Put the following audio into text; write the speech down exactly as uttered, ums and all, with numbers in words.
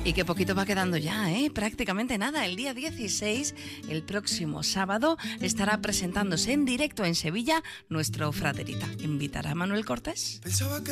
Y que poquito va quedando ya, ¿eh? Prácticamente nada. El día dieciséis, el próximo sábado, estará presentándose en directo en Sevilla nuestro Fraterita. ¿Invitará a Manuel Cortés? Pensaba que